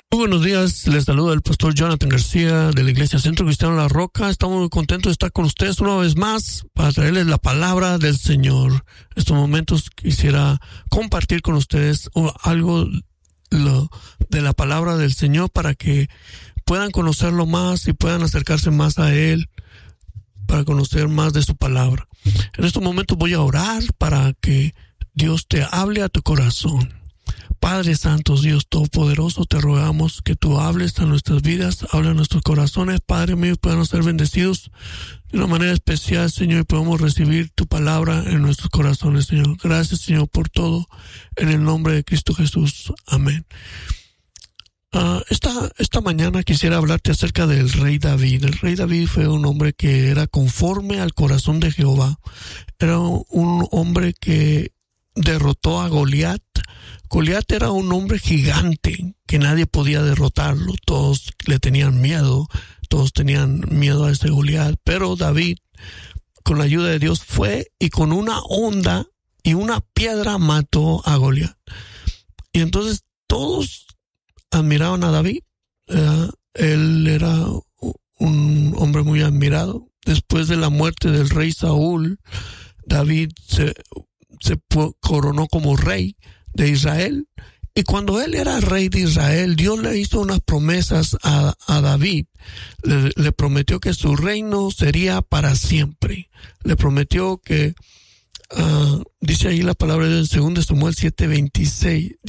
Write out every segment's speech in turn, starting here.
Muy buenos días, les saluda el pastor Jonathan García de la Iglesia Centro Cristiano La Roca. Estamos muy contentos de estar con ustedes una vez más para traerles la palabra del Señor. En estos momentos quisiera compartir con ustedes algo de la palabra del Señor para que puedan conocerlo más y puedan acercarse más a Él, para conocer más de su palabra. En estos momentos voy a orar para que Dios te hable a tu corazón. Padre Santo, Dios Todopoderoso, te rogamos que tú hables a nuestras vidas, habla a nuestros corazones, Padre mío, y podamos ser bendecidos de una manera especial, Señor, y podamos recibir tu palabra en nuestros corazones, Señor. Gracias, Señor, por todo, en el nombre de Cristo Jesús. Amén. Esta mañana quisiera hablarte acerca del rey David. El rey David fue un hombre que era conforme al corazón de Jehová. Era un hombre que derrotó a Goliat. Goliat era un hombre gigante que nadie podía derrotarlo. Todos le tenían miedo. Todos tenían miedo a ese Goliat. Pero David, con la ayuda de Dios, fue y con una honda y una piedra mató a Goliat. Y entonces todos admiraban a David. Él era un hombre muy admirado. Después de la muerte del rey Saúl, David se coronó como rey de Israel. Y cuando él era rey de Israel, Dios le hizo unas promesas a David. Le prometió que su reino sería para siempre. Le prometió que, dice ahí la palabra de 2 Samuel 7:16,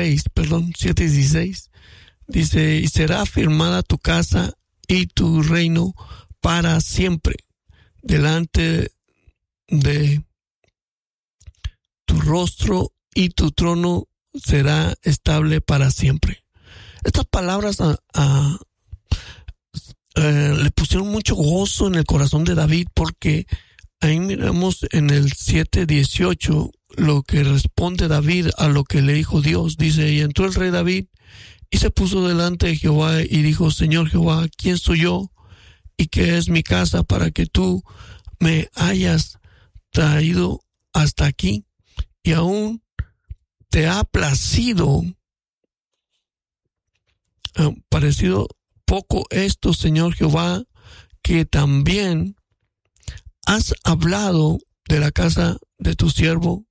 dice, y será afirmada tu casa y tu reino para siempre delante de tu rostro, y tu trono será estable para siempre. Estas palabras le pusieron mucho gozo en el corazón de David, porque ahí miramos en el 7:18 lo que responde David a lo que le dijo Dios. Dice, y entró el rey David y se puso delante de Jehová y dijo, Señor Jehová, ¿quién soy yo y qué es mi casa para que tú me hayas traído hasta aquí? Y aún te ha parecido poco esto, Señor Jehová, que también has hablado de la casa de tu siervo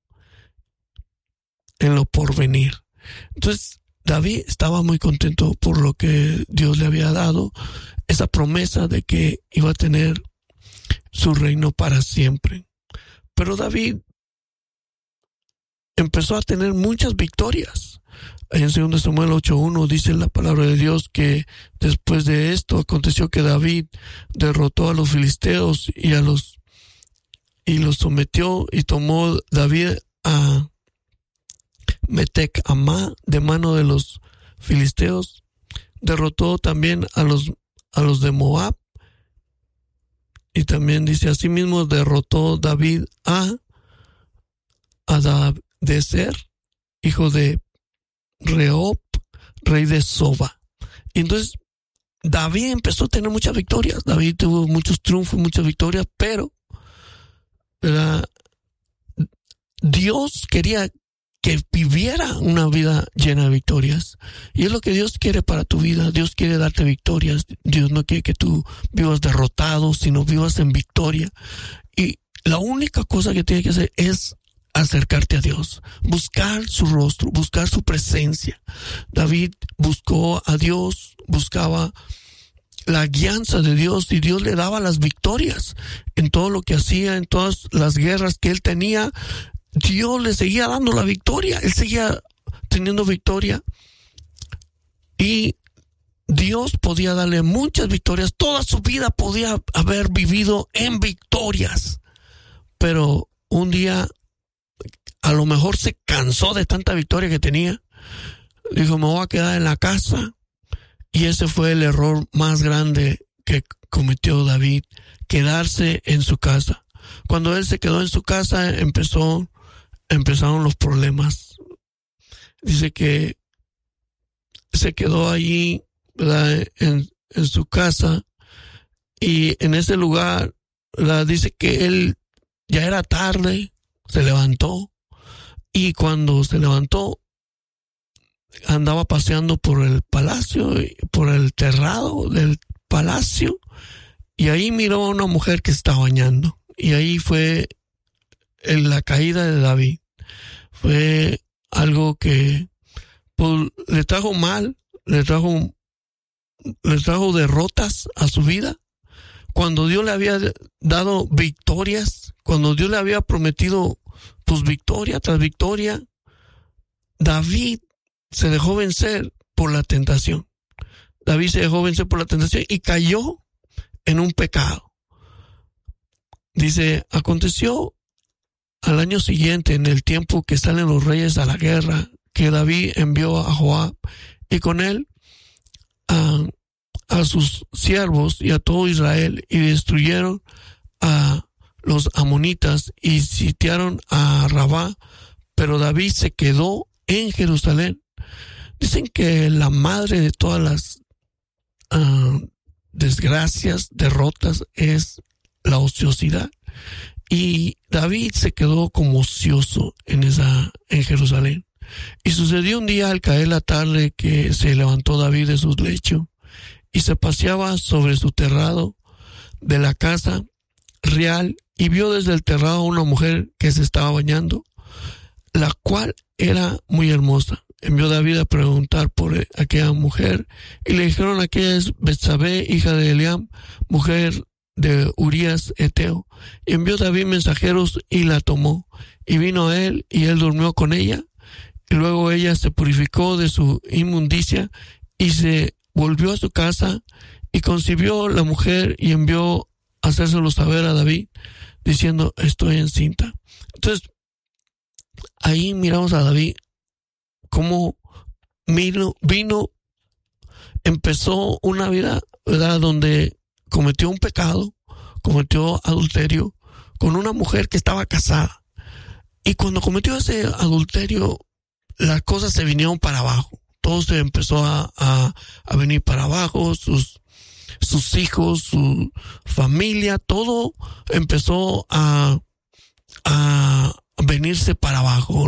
en lo porvenir. Entonces David estaba muy contento por lo que Dios le había dado, esa promesa de que iba a tener su reino para siempre. Pero David empezó a tener muchas victorias. En 2 Samuel 8:1 dice la palabra de Dios que después de esto aconteció que David derrotó a los filisteos y los sometió, y tomó David a Metec-Amá de mano de los filisteos. Derrotó también a los de Moab, y también dice, asimismo derrotó David a Hadadezer, hijo de Rehob, rey de Soba. Y entonces David empezó a tener muchas victorias. David tuvo muchos triunfos, muchas victorias, pero Dios quería que viviera una vida llena de victorias. Y es lo que Dios quiere para tu vida. Dios quiere darte victorias. Dios no quiere que tú vivas derrotado, sino vivas en victoria. Y la única cosa que tienes que hacer es acercarte a Dios, buscar su rostro, buscar su presencia. David buscó a Dios, buscaba la guianza de Dios, y Dios le daba las victorias en todo lo que hacía, en todas las guerras que él tenía. Dios le seguía dando la victoria, él seguía teniendo victoria, y Dios podía darle muchas victorias. Toda su vida podía haber vivido en victorias, pero un día a lo mejor se cansó de tanta victoria que tenía. Dijo, me voy a quedar en la casa. Y ese fue el error más grande que cometió David, quedarse en su casa. Cuando él se quedó en su casa, empezaron los problemas. Dice que se quedó allí, ¿verdad?, en su casa, y en ese lugar, ¿verdad?, dice que él ya era tarde, se levantó, y cuando se levantó andaba paseando por el palacio, por el terrado del palacio, y ahí miró a una mujer que estaba bañando. Y ahí fue la caída de David. Fue algo que pues, le trajo mal, le trajo derrotas a su vida. Cuando Dios le había dado victorias, cuando Dios le había prometido pues victoria tras victoria, David se dejó vencer por la tentación. David se dejó vencer por la tentación y cayó en un pecado. Dice, aconteció al año siguiente, en el tiempo que salen los reyes a la guerra, que David envió a Joab y con él a sus siervos y a todo Israel, y destruyeron a los amonitas y sitiaron a Rabá, pero David se quedó en Jerusalén. Dicen que la madre de todas las desgracias, derrotas, es la ociosidad. Y David se quedó como ocioso en Jerusalén. Y sucedió un día al caer la tarde que se levantó David de su lecho y se paseaba sobre su terrado de la casa real y vio desde el terrado una mujer que se estaba bañando, la cual era muy hermosa. Envió David a preguntar por aquella mujer y le dijeron: aquella es Betsabé, hija de Eliam, mujer de Urías Eteo. Y envió David mensajeros y la tomó, y vino a él, y él durmió con ella. Y luego ella se purificó de su inmundicia y se volvió a su casa, y concibió la mujer y envió a hacérselo saber a David, diciendo: estoy encinta. Entonces, ahí miramos a David cómo empezó una vida, ¿verdad?, donde cometió un pecado, cometió adulterio con una mujer que estaba casada. Y cuando cometió ese adulterio, las cosas se vinieron para abajo. Todo se empezó a venir para abajo, sus hijos, su familia, todo empezó a venirse para abajo.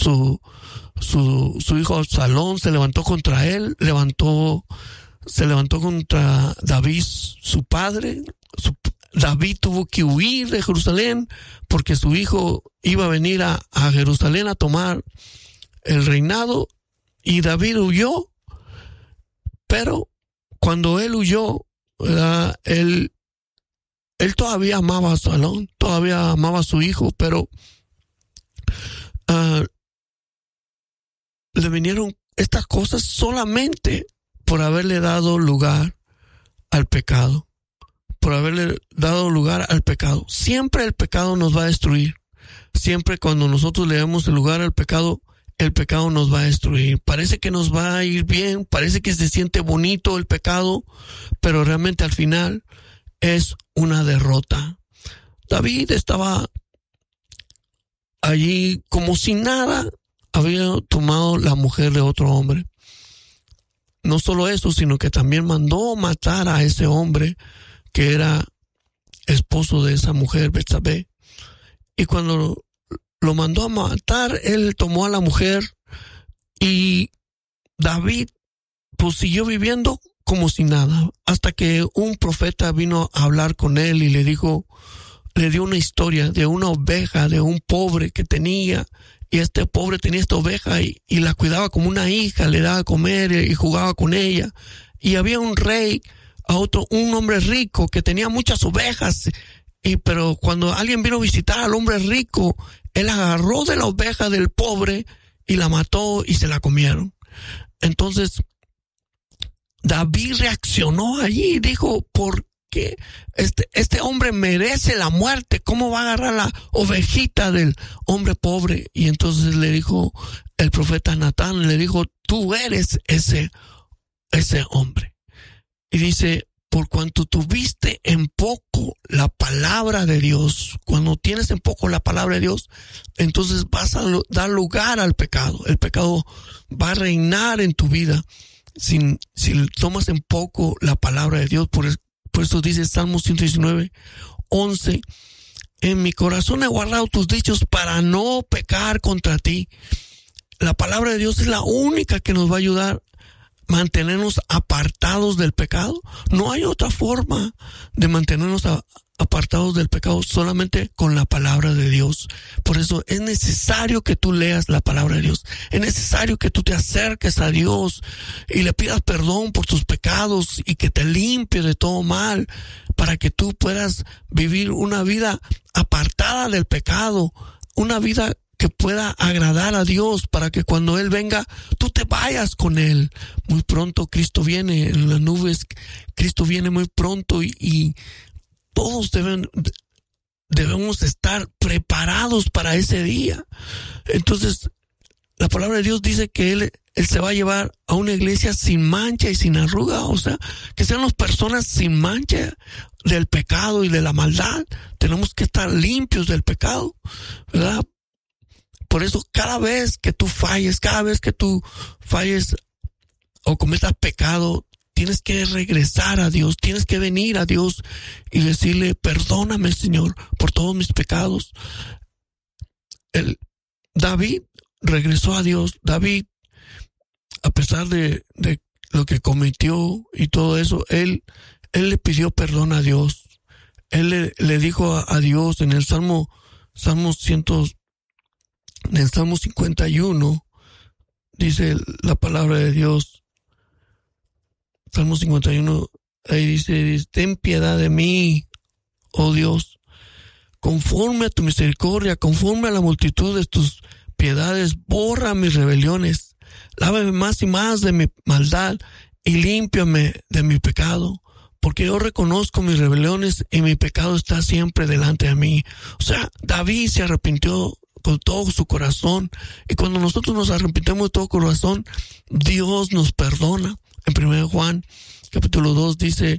Su hijo Absalón se levantó contra él, se levantó contra David, su padre. David tuvo que huir de Jerusalén porque su hijo iba a venir a Jerusalén a tomar el reinado, y David huyó. Pero cuando él huyó, ¿verdad?, él todavía amaba a Absalón, todavía amaba a su hijo, pero le vinieron estas cosas solamente por haberle dado lugar al pecado. Por haberle dado lugar al pecado. Siempre el pecado nos va a destruir. Siempre cuando nosotros le damos el lugar al pecado, el pecado nos va a destruir. Parece que nos va a ir bien, parece que se siente bonito el pecado, pero realmente al final es una derrota. David estaba allí como si nada había tomado la mujer de otro hombre. No solo eso, sino que también mandó matar a ese hombre que era esposo de esa mujer, Betsabé. Y cuando lo mandó a matar, él tomó a la mujer, y David pues siguió viviendo como si nada, hasta que un profeta vino a hablar con él y le dio una historia de una oveja, de un pobre que tenía, y este pobre tenía esta oveja y la cuidaba como una hija, le daba a comer y jugaba con ella. Y había un rey, un hombre rico que tenía muchas ovejas, pero cuando alguien vino a visitar al hombre rico, él agarró de la oveja del pobre y la mató y se la comieron. Entonces David reaccionó allí y dijo: ¿por qué este hombre merece la muerte? ¿Cómo va a agarrar la ovejita del hombre pobre? Y entonces le dijo el profeta Natán, le dijo: tú eres ese hombre. Y dice: por cuanto tuviste en poco la palabra de Dios, cuando tienes en poco la palabra de Dios, entonces vas a dar lugar al pecado. El pecado va a reinar en tu vida si tomas en poco la palabra de Dios. Por eso dice Salmo 119:11: en mi corazón he guardado tus dichos para no pecar contra ti. la palabra de Dios es la única que nos va a ayudar a mantenernos apartados del pecado. No hay otra forma de mantenernos apartados del pecado, solamente con la palabra de Dios. Por eso es necesario que tú leas la palabra de Dios. Es necesario que tú te acerques a Dios y le pidas perdón por tus pecados y que te limpie de todo mal, para que tú puedas vivir una vida apartada del pecado, una vida que pueda agradar a Dios, para que cuando Él venga, tú te vayas con Él. Muy pronto Cristo viene en las nubes. Cristo viene muy pronto y todos debemos estar preparados para ese día. Entonces, la palabra de Dios dice que Él se va a llevar a una iglesia sin mancha y sin arruga. O sea, que sean las personas sin mancha del pecado y de la maldad. Tenemos que estar limpios del pecado, ¿verdad? Por eso, cada vez que tú falles o cometas pecado, tienes que regresar a Dios, tienes que venir a Dios y decirle: perdóname, Señor, por todos mis pecados. David regresó a Dios. David, a pesar de lo que cometió y todo eso, él le pidió perdón a Dios. Él le dijo a Dios en el Salmo 51, dice la palabra de Dios. Salmo 51, ahí dice: ten piedad de mí, oh Dios, conforme a tu misericordia, conforme a la multitud de tus piedades, borra mis rebeliones, lávame más y más de mi maldad y límpiame de mi pecado, porque yo reconozco mis rebeliones y mi pecado está siempre delante de mí. O sea, David se arrepintió con todo su corazón, y cuando nosotros nos arrepentimos de todo corazón, Dios nos perdona. En 1 Juan capítulo 2 dice,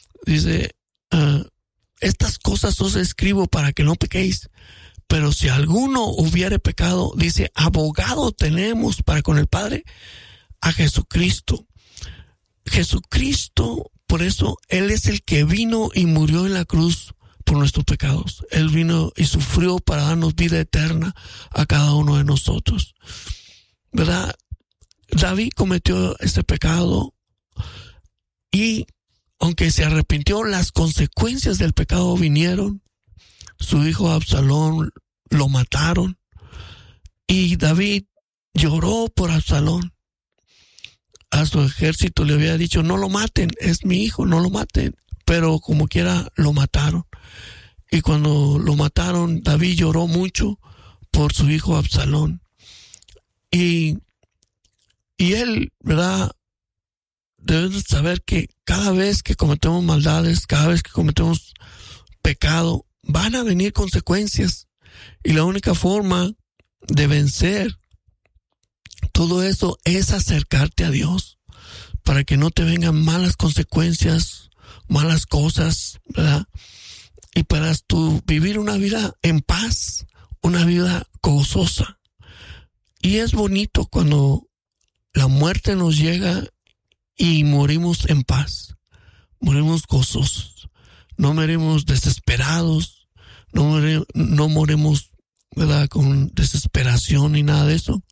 estas cosas os escribo para que no pequéis. Pero si alguno hubiere pecado, dice, abogado tenemos para con el Padre, a Jesucristo. Jesucristo, por eso Él es el que vino y murió en la cruz por nuestros pecados. Él vino y sufrió para darnos vida eterna a cada uno de nosotros, ¿verdad? David cometió ese pecado, y aunque se arrepintió, las consecuencias del pecado vinieron. Su hijo Absalón lo mataron, y David lloró por Absalón. A su ejército le había dicho: no lo maten, es mi hijo, no lo maten. Pero como quiera lo mataron. Y cuando lo mataron, David lloró mucho por su hijo Absalón. Y él, ¿verdad? Debes saber que cada vez que cometemos maldades, cada vez que cometemos pecado, van a venir consecuencias. Y la única forma de vencer todo eso es acercarte a Dios, para que no te vengan malas consecuencias, malas cosas, ¿verdad? Y para tú vivir una vida en paz, una vida gozosa. Y es bonito cuando la muerte nos llega y morimos en paz, morimos gozosos, no morimos desesperados, no morimos, ¿verdad?, con desesperación ni nada de eso.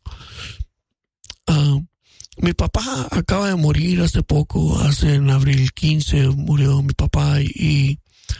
Mi papá acaba de morir hace poco, en abril 15 murió mi papá, y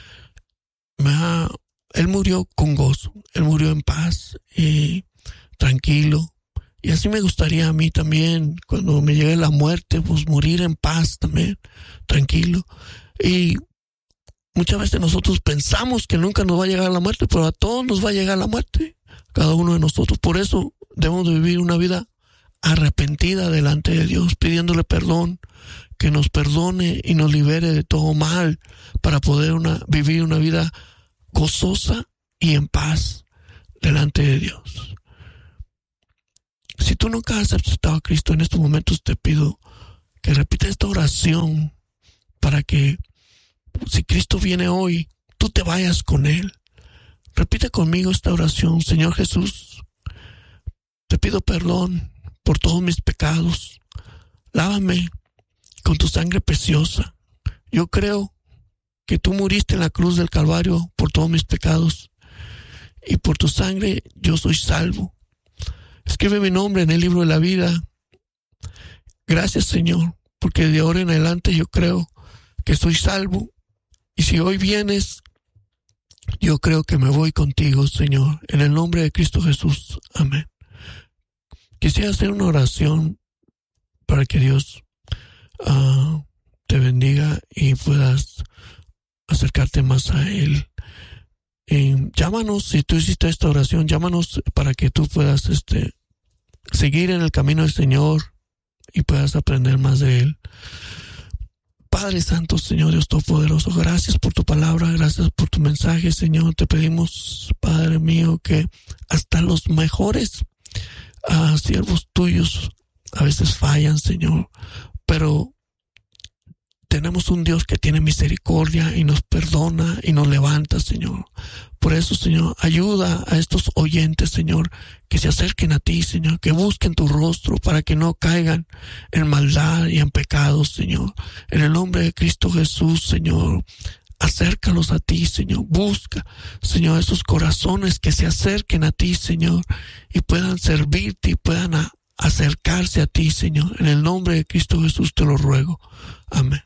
él murió con gozo, él murió en paz y tranquilo. Y así me gustaría a mí también, cuando me llegue la muerte, pues morir en paz también, tranquilo. Y muchas veces nosotros pensamos que nunca nos va a llegar la muerte, pero a todos nos va a llegar la muerte, cada uno de nosotros. Por eso debemos de vivir una vida arrepentida delante de Dios, pidiéndole perdón, que nos perdone y nos libere de todo mal, para poder vivir una vida gozosa y en paz delante de Dios. Si tú nunca has aceptado a Cristo, en estos momentos te pido que repitas esta oración, para que, si Cristo viene hoy, tú te vayas con Él. Repite conmigo esta oración: Señor Jesús, te pido perdón por todos mis pecados. Lávame con tu sangre preciosa. Yo creo que tú muriste en la cruz del Calvario por todos mis pecados, y por tu sangre yo soy salvo. Escribe mi nombre en el libro de la vida. Gracias, Señor, porque de ahora en adelante yo creo que soy salvo. Y si hoy vienes, yo creo que me voy contigo, Señor, en el nombre de Cristo Jesús. Amén. Quisiera hacer una oración para que Dios te bendiga y puedas acercarte más a Él. Llámanos, si tú hiciste esta oración, llámanos para que tú puedas seguir en el camino del Señor y puedas aprender más de Él. Padre Santo, Señor Dios Todopoderoso, gracias por tu palabra, gracias por tu mensaje, Señor. Te pedimos, Padre mío, que hasta los mejores siervos tuyos a veces fallan, Señor, pero tenemos un Dios que tiene misericordia y nos perdona y nos levanta, Señor. Por eso, Señor, ayuda a estos oyentes, Señor, que se acerquen a ti, Señor, que busquen tu rostro para que no caigan en maldad y en pecados, Señor. En el nombre de Cristo Jesús, Señor, acércalos a ti, Señor. Busca, Señor, esos corazones que se acerquen a ti, Señor, y puedan servirte y puedan acercarse a ti, Señor. En el nombre de Cristo Jesús te lo ruego. Amén.